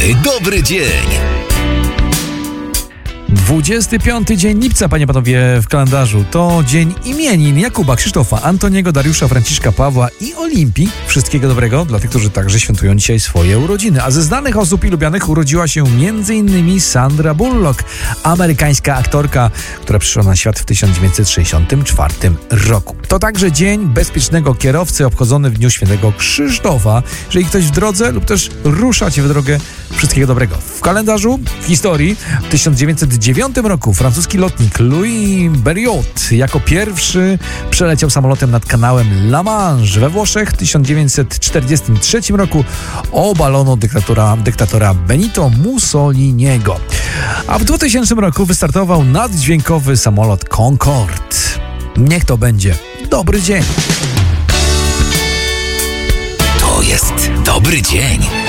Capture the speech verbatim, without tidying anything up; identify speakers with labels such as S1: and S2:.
S1: dobry dzień.
S2: dwudziesty piąty dzień lipca, panie panowie, w kalendarzu. To dzień imienin Jakuba, Krzysztofa, Antoniego, Dariusza, Franciszka, Pawła i Olimpii. Wszystkiego dobrego dla tych, którzy także świętują dzisiaj swoje urodziny. A ze znanych osób i lubianych urodziła się między innymi Sandra Bullock, amerykańska aktorka, która przyszła na świat w tysiąc dziewięćset sześćdziesiątym czwartym roku. To także dzień bezpiecznego kierowcy obchodzony w dniu świętego Krzysztofa. Jeżeli ktoś w drodze lub też ruszacie w drogę, wszystkiego dobrego. W kalendarzu, w historii, w tysiąc dziewięćset dziewiątym roku francuski lotnik Louis Blériot jako pierwszy przeleciał samolotem nad kanałem La Manche. We Włoszech w tysiąc dziewięćset czterdziestym trzecim roku obalono dyktatora, dyktatora Benito Mussoliniego. A w dwutysięcznym roku wystartował naddźwiękowy samolot Concorde. Niech to będzie dobry dzień.
S1: To jest dobry dzień.